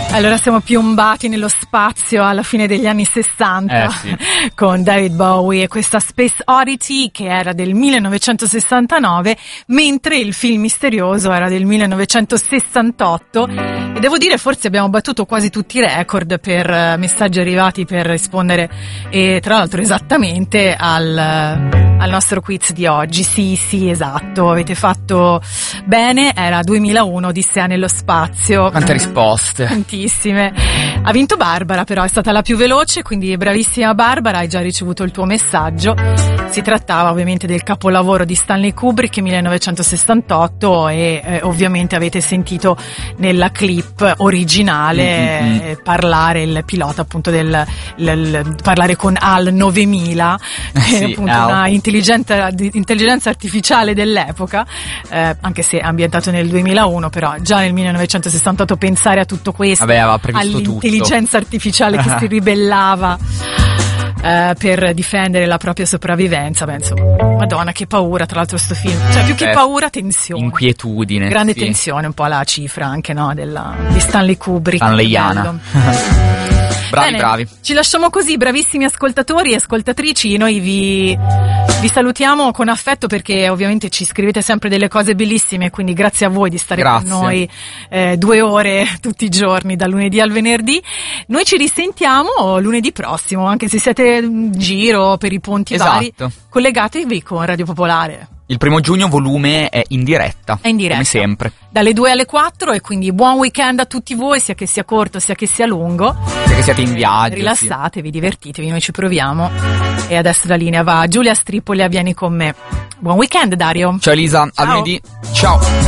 Allora siamo piombati nello spazio alla fine degli anni 60 sì. con David Bowie e questa Space Oddity che era del 1969, mentre il film misterioso era del 1968 e devo dire forse abbiamo battuto quasi tutti i record per messaggi arrivati per rispondere e tra l'altro esattamente al nostro quiz di oggi. Sì, esatto, avete fatto bene, era 2001 Odissea nello spazio. Quante risposte. Tantissime. Ha vinto Barbara, però è stata la più veloce, quindi bravissima Barbara, hai già ricevuto il tuo messaggio. Si trattava ovviamente del capolavoro di Stanley Kubrick 1968 e ovviamente avete sentito nella clip originale parlare il pilota appunto parlare con HAL 9000 sì, appunto una intelligenza artificiale dell'epoca, anche se ambientato nel 2001, però già nel 1968 pensare a tutto questo, aveva previsto all'intelligenza artificiale che si ribellava per difendere la propria sopravvivenza. Beh, insomma, Madonna, che paura, tra l'altro sto film, cioè più che paura, tensione, inquietudine, grande sì. Tensione, un po' la cifra anche, no, di Stanley Kubrick. Stanleyana. Bravi. Ci lasciamo così, bravissimi ascoltatori e ascoltatrici. Noi vi salutiamo con affetto perché ovviamente ci scrivete sempre delle cose bellissime, quindi grazie a voi di stare con noi 2 ore tutti i giorni, dal lunedì al venerdì. Noi ci risentiamo lunedì prossimo, anche se siete in giro per i ponti vari, collegatevi con Radio Popolare. Il 1 giugno volume è in diretta. È in diretta. Come sempre. Dalle 2 alle 4 e quindi buon weekend a tutti voi, sia che sia corto sia che sia lungo. Sia che siate in viaggio. Rilassatevi, divertitevi, noi ci proviamo. E adesso la linea va a Giulia Stripoli, vieni con me. Buon weekend Dario. Ciao Elisa, a lunedì. Ciao.